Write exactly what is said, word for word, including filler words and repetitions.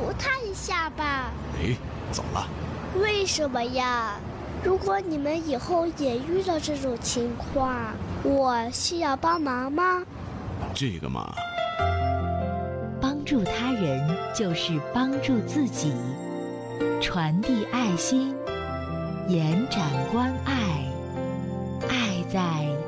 他一下吧。 哎，怎么了？ 为什么呀？如果你们以后也遇到这种情况，我需要帮忙吗？ 这个嘛， 帮助他人就是帮助自己，传递爱心，延展关爱，爱在